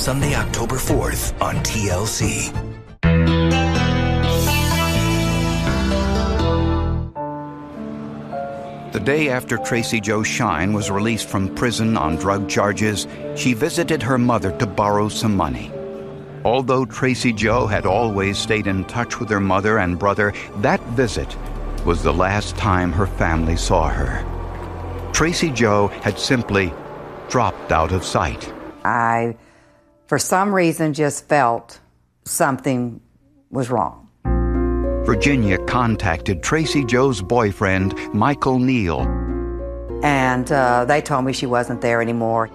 Sunday, October 4th on TLC. The day after Tracy Jo Shine was released from prison on drug charges, she visited her mother to borrow some money. Although Tracy Jo had always stayed in touch with her mother and brother, that visit was the last time her family saw her. Tracy Jo had simply dropped out of sight. I, for some reason, just felt something was wrong. Virginia contacted Tracy Jo's boyfriend, Michael Neal. And they told me she wasn't there anymore.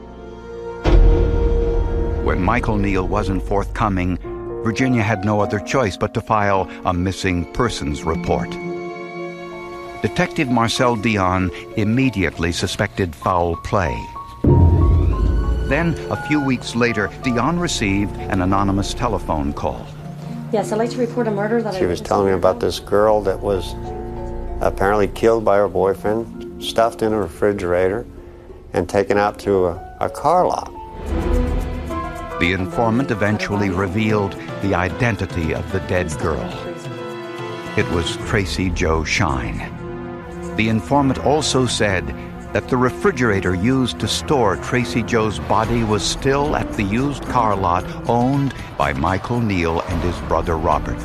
When Michael Neal wasn't forthcoming, Virginia had no other choice but to file a missing persons report. Detective Marcel Dion immediately suspected foul play. Then, a few weeks later, Dion received an anonymous telephone call. Yes, I'd like to report a murder She was telling me about this girl that was apparently killed by her boyfriend, stuffed in a refrigerator, and taken out to a car lot. The informant eventually revealed the identity of the dead girl. It was Tracy Jo Shine. The informant also said that the refrigerator used to store Tracy Jo's body was still at the used car lot owned by Michael Neal and his brother Robert.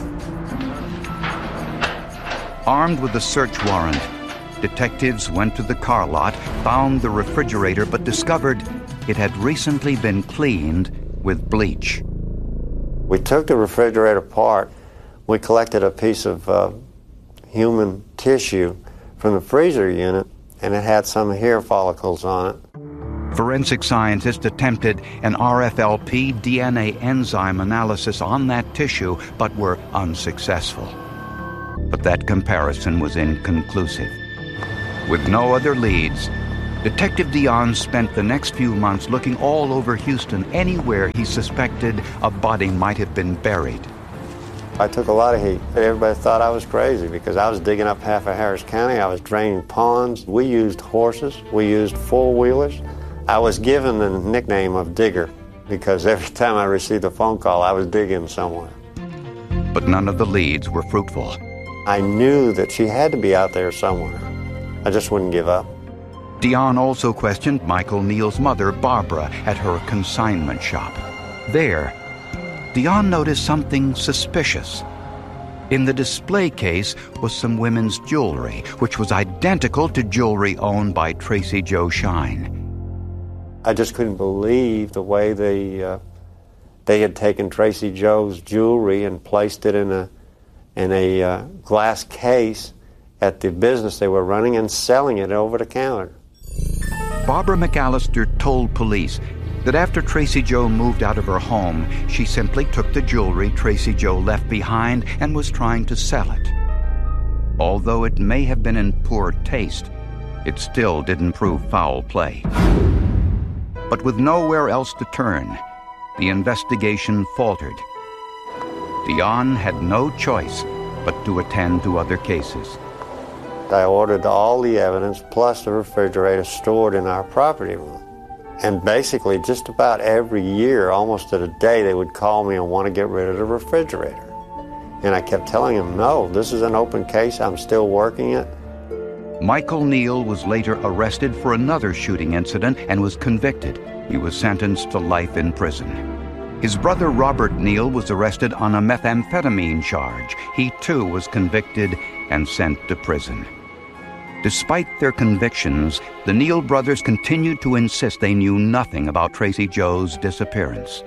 Armed with a search warrant, detectives went to the car lot, found the refrigerator, but discovered it had recently been cleaned with bleach. We took the refrigerator apart. We collected a piece of human tissue from the freezer unit, and it had some hair follicles on it. Forensic scientists attempted an RFLP DNA enzyme analysis on that tissue, but were unsuccessful. But that comparison was inconclusive. With no other leads, Detective Dion spent the next few months looking all over Houston, anywhere he suspected a body might have been buried. I took a lot of heat. Everybody thought I was crazy because I was digging up half of Harris County. I was draining ponds. We used horses. We used four-wheelers. I was given the nickname of Digger because every time I received a phone call, I was digging somewhere. But none of the leads were fruitful. I knew that she had to be out there somewhere. I just wouldn't give up. Dion also questioned Michael Neal's mother, Barbara, at her consignment shop. There, Dion noticed something suspicious. In the display case was some women's jewelry, which was identical to jewelry owned by Tracy Jo Shine. I just couldn't believe the way they had taken Tracy Jo's jewelry and placed it in a glass case at the business they were running and selling it over the counter. Barbara McAllister told police that after Tracy Jo moved out of her home, she simply took the jewelry Tracy Jo left behind and was trying to sell it. Although it may have been in poor taste, it still didn't prove foul play. But with nowhere else to turn, the investigation faltered. Dion had no choice but to attend to other cases. I ordered all the evidence plus the refrigerator stored in our property room. And basically, just about every year, almost at a day, they would call me and want to get rid of the refrigerator. And I kept telling them, no, this is an open case. I'm still working it. Michael Neal was later arrested for another shooting incident and was convicted. He was sentenced to life in prison. His brother Robert Neal was arrested on a methamphetamine charge. He too was convicted and sent to prison. Despite their convictions, the Neal brothers continued to insist they knew nothing about Tracy Jo's disappearance.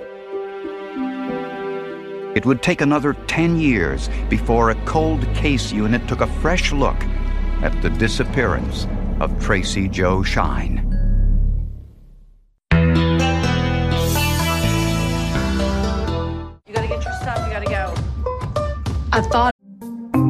It would take another 10 years before a cold case unit took a fresh look at the disappearance of Tracy Jo Shine. You gotta get your stuff, you gotta go. I've thought